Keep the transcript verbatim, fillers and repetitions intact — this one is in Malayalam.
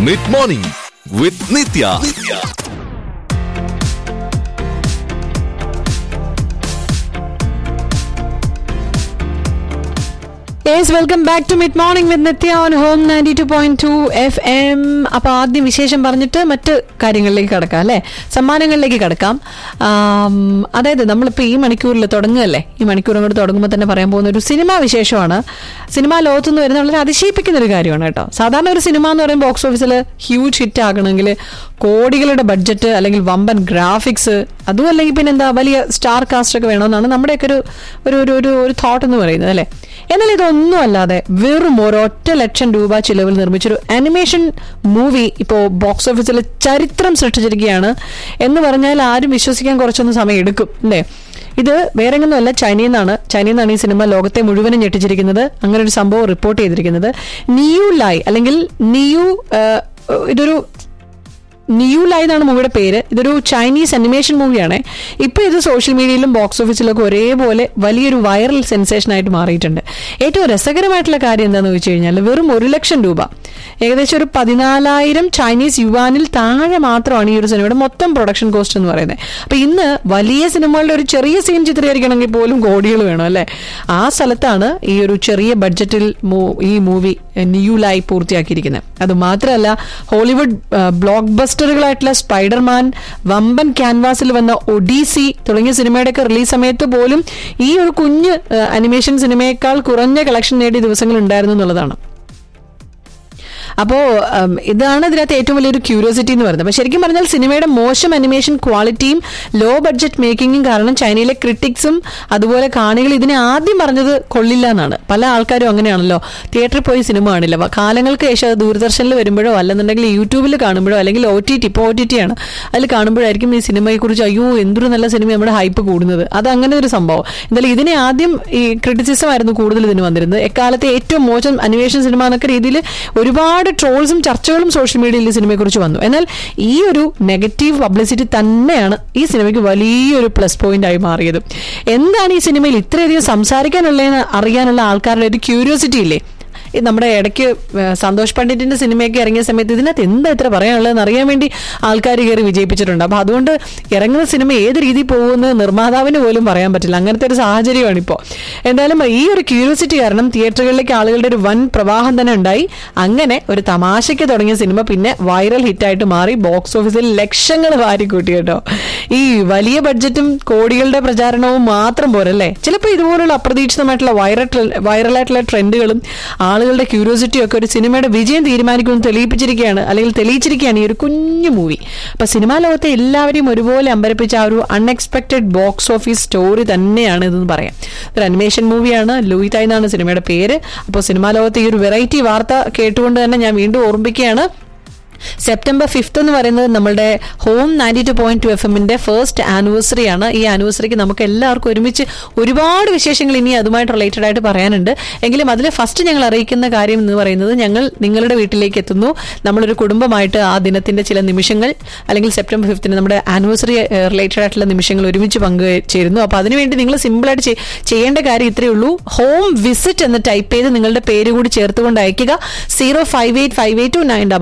Mid morning with Nithya. Yes, welcome back to Mid Morning with Nitya on Home ninety-two point two F M. അപ്പോൾ ആദ്യം വിശേഷം പറഞ്ഞിട്ട് മറ്റ് കാര്യങ്ങളിലേക്ക് കടക്കാം അല്ലേ, സമ്മാനങ്ങളിലേക്ക് കടക്കാം. അതായത് നമ്മളിപ്പോൾ ഈ മണിക്കൂറിൽ തുടങ്ങുകയല്ലേ, ഈ മണിക്കൂർ അങ്ങോട്ട് തുടങ്ങുമ്പോൾ തന്നെ പറയാൻ പോകുന്ന ഒരു സിനിമാ വിശേഷമാണ്. സിനിമാ ലോകത്തുനിന്ന് വരുന്ന വളരെ അതിശയിപ്പിക്കുന്ന ഒരു കാര്യമാണ് കേട്ടോ. സാധാരണ ഒരു സിനിമ എന്ന് പറയുമ്പോൾ ബോക്സ് ഓഫീസിൽ ഹ്യൂജ് ഹിറ്റ് ആകണമെങ്കിൽ കോടികളുടെ ബഡ്ജറ്റ് അല്ലെങ്കിൽ വമ്പൻ ഗ്രാഫിക്സ്, അതും അല്ലെങ്കിൽ പിന്നെ എന്താ വലിയ സ്റ്റാർ കാസ്റ്റ് ഒക്കെ വേണമെന്നാണ് നമ്മുടെയൊക്കെ ഒരു ഒരു ഒരു ഒരു തോട്ട് എന്ന് പറയുന്നത് അല്ലേ. എന്നാൽ ഇതൊന്നും അല്ലാതെ വെറും ഒരൊറ്റ ലക്ഷം രൂപ ചിലവിൽ നിർമ്മിച്ചൊരു അനിമേഷൻ മൂവി ഇപ്പോൾ ബോക്സ് ഓഫീസിൽ ചരിത്രം സൃഷ്ടിച്ചിരിക്കുകയാണ് എന്ന് പറഞ്ഞാൽ ആരും വിശ്വസിക്കാൻ കുറച്ചൊന്നും സമയം എടുക്കും അല്ലേ. ഇത് വേറെ എങ്ങൊന്നുമല്ല, ചൈനയിൽ നിന്നാണ് ചൈനയിൽ നിന്നാണ് ഈ സിനിമ ലോകത്തെ മുഴുവനും ഞെട്ടിച്ചിരിക്കുന്നത്. അങ്ങനെ ഒരു സംഭവം റിപ്പോർട്ട് ചെയ്തിരിക്കുന്നത് നിയു ലൈ അല്ലെങ്കിൽ നിയു ഇതൊരു നിയു ലൈ എന്നാണ് മൂവിയുടെ പേര്. ഇതൊരു ചൈനീസ് അനിമേഷൻ മൂവിയാണ്. ഇപ്പൊ ഇത് സോഷ്യൽ മീഡിയയിലും ബോക്സ് ഓഫീസിലൊക്കെ ഒരേപോലെ വലിയൊരു വൈറൽ സെൻസേഷൻ ആയിട്ട് മാറിയിട്ടുണ്ട്. ഏറ്റവും രസകരമായിട്ടുള്ള കാര്യം എന്താണെന്ന് വെച്ച് കഴിഞ്ഞാൽ വെറും ഒരു ലക്ഷം രൂപ, ഏകദേശം ഒരു പതിനാലായിരം ചൈനീസ് യുവാനിൽ താഴെ മാത്രമാണ് ഈ ഒരു സിനിമയുടെ മൊത്തം പ്രൊഡക്ഷൻ കോസ്റ്റ് എന്ന് പറയുന്നത്. അപ്പൊ ഇന്ന് വലിയ സിനിമകളുടെ ഒരു ചെറിയ സീൻ ചിത്രീകരിക്കണമെങ്കിൽ പോലും കോടികൾ വേണം അല്ലെ. ആ സ്ഥലത്താണ് ഈ ഒരു ചെറിയ ബഡ്ജറ്റിൽ ഈ മൂവി നിയു ലൈ പൂർത്തിയാക്കിയിരിക്കുന്നത്. അത് മാത്രമല്ല, ഹോളിവുഡ് ബ്ലോക്ക് ബസ്റ്ററുകളായിട്ടുള്ള സ്പൈഡർമാൻ, വമ്പൻ ക്യാൻവാസിൽ വന്ന ഒഡീസി തുടങ്ങിയ സിനിമയുടെയൊക്കെ റിലീസ് സമയത്ത് പോലും ഈ ഒരു കുഞ്ഞ് അനിമേഷൻ സിനിമയേക്കാൾ കുറഞ്ഞ കളക്ഷൻ നേടിയ ദിവസങ്ങൾ ഉണ്ടായിരുന്നു എന്നുള്ളതാണ്. അപ്പോൾ ഇതാണ് ഇതിനകത്ത് ഏറ്റവും വലിയൊരു ക്യൂരിയോസിറ്റി എന്ന് പറയുന്നത്. അപ്പോൾ ശരിക്കും പറഞ്ഞാൽ സിനിമയുടെ മോശം അനിമേഷൻ ക്വാളിറ്റിയും ലോ ബഡ്ജറ്റ് മേക്കിങ്ങും കാരണം ചൈനയിലെ ക്രിട്ടിക്സും അതുപോലെ കാണികൾ ഇതിനെ ആദ്യം പറഞ്ഞത് കൊള്ളില്ല എന്നാണ്. പല ആൾക്കാരും അങ്ങനെയാണല്ലോ, തിയേറ്ററിൽ പോയി സിനിമ കാണില്ല, കാലങ്ങൾക്ക് ശേഷം ദൂരദർശനിൽ വരുമ്പോഴോ അല്ലെന്നുണ്ടെങ്കിൽ യൂട്യൂബിൽ കാണുമ്പോഴോ അല്ലെങ്കിൽ ഒ ടി ടി ഇപ്പോൾ ഒ ടി ടി ആണ് അതിൽ കാണുമ്പോഴായിരിക്കും ഈ സിനിമയെക്കുറിച്ച് അയ്യോ എന്തൊരു നല്ല സിനിമ നമ്മുടെ ഹൈപ്പ് കൂടുന്നത്. അത് അങ്ങനെ ഒരു സംഭവം. എന്തായാലും ഇതിനെ ആദ്യം ഈ ക്രിറ്റിസിസം ആയിരുന്നു കൂടുതൽ ഇതിന് വന്നിരുന്നത്. എക്കാലത്തെ ഏറ്റവും മോശം അനിമേഷൻ സിനിമ എന്നൊക്കെ രീതിയിൽ ഒരുപാട് ട്രോൾസും ചർച്ചകളും സോഷ്യൽ മീഡിയയിൽ ഈ സിനിമയെക്കുറിച്ച് വന്നു. എന്നാൽ ഈ ഒരു നെഗറ്റീവ് പബ്ലിസിറ്റി തന്നെയാണ് ഈ സിനിമയ്ക്ക് വലിയൊരു പ്ലസ് പോയിന്റ് ആയി മാറിയത്. എന്താണ് ഈ സിനിമയിൽ ഇത്രയധികം സംസാരിക്കാനുള്ളതെന്ന് അറിയാനുള്ള ആൾക്കാരുടെ ഒരു ക്യൂരിയോസിറ്റി ഇല്ലേ. നമ്മുടെ ഇടയ്ക്ക് സന്തോഷ് പണ്ഡിറ്റിന്റെ സിനിമയൊക്കെ ഇറങ്ങിയ സമയത്ത് ഇതിനകത്ത് എന്താ ഇത്ര പറയാനുള്ളതെന്ന് അറിയാൻ വേണ്ടി ആൾക്കാർ കയറി വിജയിപ്പിച്ചിട്ടുണ്ട്. അപ്പൊ അതുകൊണ്ട് ഇറങ്ങുന്ന സിനിമ ഏത് രീതിയിൽ പോകുമെന്ന് നിർമ്മാതാവിന് പോലും പറയാൻ പറ്റില്ല. അങ്ങനത്തെ ഒരു സാഹചര്യമാണ് ഇപ്പോൾ. എന്തായാലും ഈ ഒരു ക്യൂരിയോസിറ്റി കാരണം തിയേറ്ററുകളിലേക്ക് ആളുകളുടെ ഒരു വൻ പ്രവാഹം തന്നെ ഉണ്ടായി. അങ്ങനെ ഒരു തമാശയ്ക്ക് തുടങ്ങിയ സിനിമ പിന്നെ വൈറൽ ഹിറ്റായിട്ട് മാറി ബോക്സ് ഓഫീസിൽ ലക്ഷങ്ങൾ വാരിക്കൂട്ടി കേട്ടോ. ഈ വലിയ ബഡ്ജറ്റും കോടികളുടെ പ്രചാരണവും മാത്രം പോരല്ലേ, ചിലപ്പോൾ ഇതുപോലുള്ള അപ്രതീക്ഷിതമായിട്ടുള്ള വൈറൽ വൈറലായിട്ടുള്ള ട്രെൻഡുകളും ആളുകളുടെ ക്യൂരിയോസിറ്റിയും ഒക്കെ ഒരു സിനിമയുടെ വിജയം തീരുമാനിക്കുമെന്ന് തെളിയിപ്പിച്ചിരിക്കുകയാണ് അല്ലെങ്കിൽ തെളിയിച്ചിരിക്കുകയാണ് ഈ ഒരു കുഞ്ഞു മൂവി. അപ്പൊ സിനിമാ ലോകത്തെ എല്ലാവരെയും ഒരുപോലെ അമ്പരപ്പിച്ച ആ ഒരു അൺഎക്സ്പെക്ടഡ് ബോക്സ് ഓഫീസ് സ്റ്റോറി തന്നെയാണ് ഇതെന്ന് പറയാം. ഒരു അനിമേഷൻ മൂവിയാണ്, ലൂയി തായ് എന്നാണ് സിനിമയുടെ പേര്. അപ്പോൾ സിനിമാ ലോകത്തെ ഈ ഒരു വെറൈറ്റി വാർത്ത കേട്ടുകൊണ്ട് തന്നെ ഞാൻ വീണ്ടും ഓർമ്മിക്കുകയാണ്, സെപ്റ്റംബർ ഫിഫ്ത്ത് എന്ന് പറയുന്നത് നമ്മളുടെ home ninety two point two F എമ്മിന്റെ ഫസ്റ്റ് ആനിവേഴ്സറി ആണ്. ഈ ആനിവേഴ്സറിക്ക് നമുക്ക് എല്ലാവർക്കും ഒരുമിച്ച് ഒരുപാട് വിശേഷങ്ങൾ ഇനി അതുമായിട്ട് റിലേറ്റഡ് ആയിട്ട് പറയാനുണ്ട്. എങ്കിലും അതിൽ ഫസ്റ്റ് ഞങ്ങൾ അറിയിക്കുന്ന കാര്യം എന്ന് പറയുന്നത്, ഞങ്ങൾ നിങ്ങളുടെ വീട്ടിലേക്ക് എത്തുന്നു. നമ്മളൊരു കുടുംബമായിട്ട് ആ ദിനത്തിന്റെ ചില നിമിഷങ്ങൾ അല്ലെങ്കിൽ സെപ്റ്റംബർ ഫിഫ്ത്തിന് നമ്മുടെ ആനിവേഴ്സറി റിലേറ്റഡ് ആയിട്ടുള്ള നിമിഷങ്ങൾ ഒരുമിച്ച് പങ്കുചേരുന്നു. അപ്പോൾ അതിനുവേണ്ടി നിങ്ങൾ സിമ്പിളായിട്ട് ചെയ്യേണ്ട കാര്യം ഇത്രയേ ഉള്ളൂ. ഹോം വിസിറ്റ് എന്ന് ടൈപ്പ് ചെയ്ത് നിങ്ങളുടെ പേര് കൂടി ചേർത്തുകൊണ്ട് അയക്കുക. Zero five eight five eight to nine